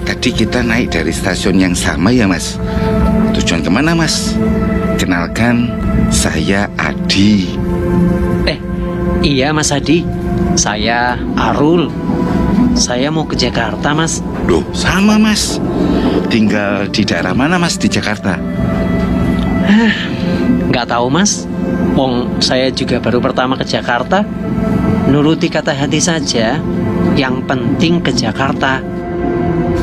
tadi kita naik dari stasiun yang sama ya Mas. Tujuan kemana Mas? Kenalkan, saya Adi. Iya Mas Adi, saya Arul. Saya mau ke Jakarta Mas. Loh, sama Mas. Tinggal di daerah mana Mas di Jakarta? Nggak tahu Mas, wong saya juga baru pertama ke Jakarta. Nuruti kata hati saja, yang penting ke Jakarta.